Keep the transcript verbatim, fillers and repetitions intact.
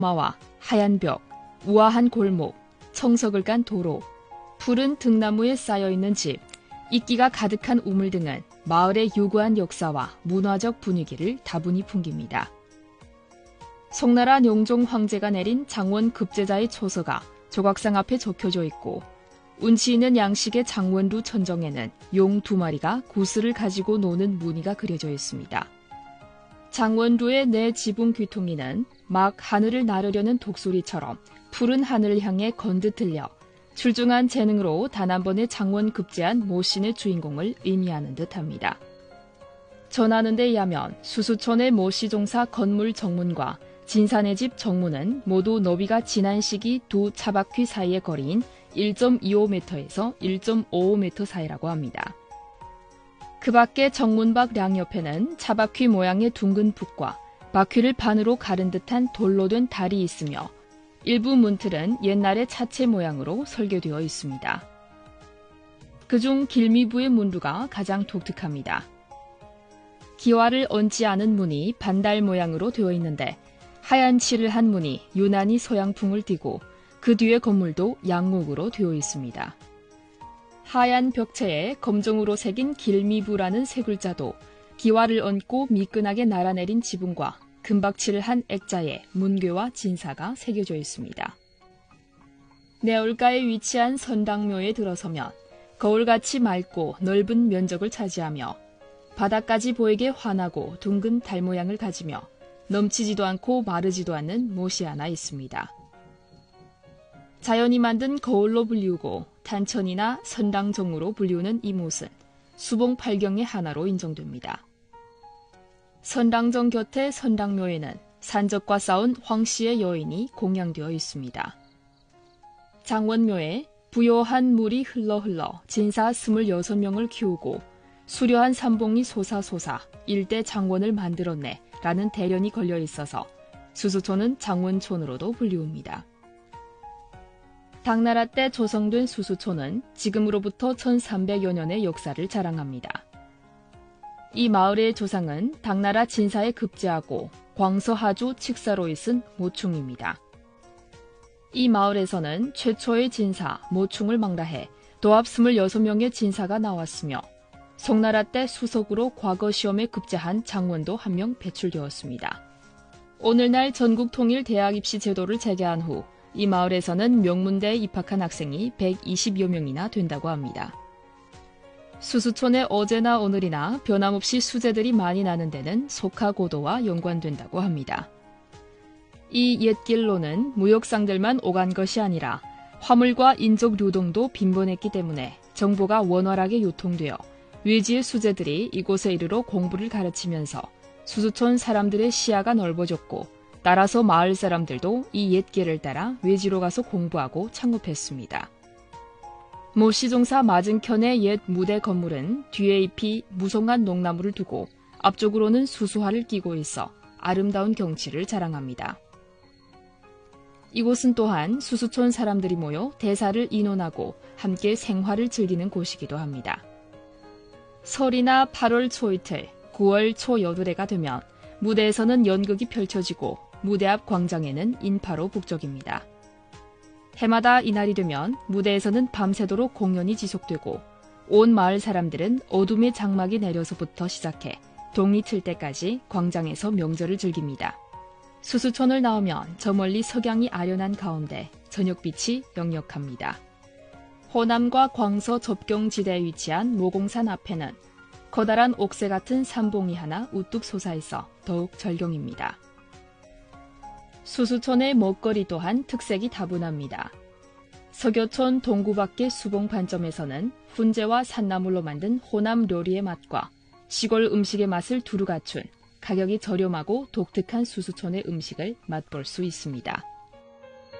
마와 하얀 벽, 우아한 골목, 청석을 깐 도로, 푸른 등나무에 쌓여있는 집, 이끼가 가득한 우물 등은 마을의 유구한 역사와 문화적 분위기를 다분히 풍깁니다. 송나라 영종 황제가 내린 장원 급제자의 초서가 조각상 앞에 적혀져 있고, 운치 있는 양식의 장원루 천정에는 용 두 마리가 구슬을 가지고 노는 무늬가 그려져 있습니다. 장원루의 네 지붕 귀퉁이는 막 하늘을 나르려는 독수리처럼 푸른 하늘을 향해 건드 들려 출중한 재능으로 단 한 번의 장원 급제한 모신의 주인공을 의미하는 듯합니다. 전하는 데 의하면 수수촌의 모시종사 건물 정문과 진산의 집 정문은 모두 너비가 지난 시기 두 차바퀴 사이의 거리인 일 점 이오 미터에서 일 점 오오 미터 사이라고 합니다. 그 밖에 정문 밖 량옆에는 차바퀴 모양의 둥근 붓과 바퀴를 반으로 가른 듯한 돌로 된 달이 있으며 일부 문틀은 옛날의 차체 모양으로 설계되어 있습니다. 그중 길미부의 문루가 가장 독특합니다. 기와를 얹지 않은 문이 반달 모양으로 되어 있는데 하얀 칠을 한 문이 유난히 서양풍을 띠고 그 뒤의 건물도 양옥으로 되어 있습니다. 하얀 벽체에 검정으로 새긴 길미부라는 세 글자도 기와를 얹고 미끈하게 날아내린 지붕과 금박칠을 한 액자에 문괴와 진사가 새겨져 있습니다. 내울가에 위치한 선당묘에 들어서면 거울같이 맑고 넓은 면적을 차지하며 바닥까지 보이게 환하고 둥근 달 모양을 가지며 넘치지도 않고 마르지도 않는 못이 하나 있습니다. 자연이 만든 거울로 불리우고 단천이나 선당정으로 불리우는 이 못은 수봉 팔경의 하나로 인정됩니다. 선당정 곁에 선당묘에는 산적과 싸운 황씨의 여인이 공양되어 있습니다. 장원묘에 부요한 물이 흘러 흘러 진사 스물여섯 명을 키우고 수려한 삼봉이 솟아솟아 일대 장원을 만들었네 라는 대련이 걸려 있어서 수수촌은 장원촌으로도 불리웁니다. 당나라 때 조성된 수수촌은 지금으로부터 천삼백여 년의 역사를 자랑합니다. 이 마을의 조상은 당나라 진사에 급제하고 광서하주 칙사로 있은 모충입니다. 이 마을에서는 최초의 진사 모충을 망라해 도합 스물여섯 명의 진사가 나왔으며 송나라 때 수석으로 과거 시험에 급제한 장원도 한 명 배출되었습니다. 오늘날 전국 통일 대학 입시 제도를 재개한 후 이 마을에서는 명문대에 입학한 학생이 백이십여 명이나 된다고 합니다. 수수촌에 어제나 오늘이나 변함없이 수재들이 많이 나는 데는 속하고도와 연관된다고 합니다. 이 옛길로는 무역상들만 오간 것이 아니라 화물과 인적流동도 빈번했기 때문에 정보가 원활하게 유통되어 외지의 수재들이 이곳에 이르러 공부를 가르치면서 수수촌 사람들의 시야가 넓어졌고 따라서 마을 사람들도 이 옛길을 따라 외지로 가서 공부하고 창업했습니다. 모시종사 맞은편의 옛 무대 건물은 뒤에 잎이 무성한 농나무를 두고 앞쪽으로는 수수화를 끼고 있어 아름다운 경치를 자랑합니다. 이곳은 또한 수수촌 사람들이 모여 대사를 인원하고 함께 생활을 즐기는 곳이기도 합니다. 설이나 팔월 초이틀, 구월 초여두레가 되면 무대에서는 연극이 펼쳐지고 무대 앞 광장에는 인파로 북적입니다. 해마다 이날이 되면 무대에서는 밤새도록 공연이 지속되고 온 마을 사람들은 어둠의 장막이 내려서부터 시작해 동이 틀 때까지 광장에서 명절을 즐깁니다. 수수촌을 나오면 저 멀리 석양이 아련한 가운데 저녁빛이 역력합니다. 호남과 광서 접경지대에 위치한 모공산 앞에는 커다란 옥새 같은 삼봉이 하나 우뚝 솟아있어 더욱 절경입니다. 수수촌의 먹거리 또한 특색이 다분합니다. 서교촌 동구 밖의 수봉 반점에서는 훈제와 산나물로 만든 호남 요리의 맛과 시골 음식의 맛을 두루 갖춘 가격이 저렴하고 독특한 수수촌의 음식을 맛볼 수 있습니다.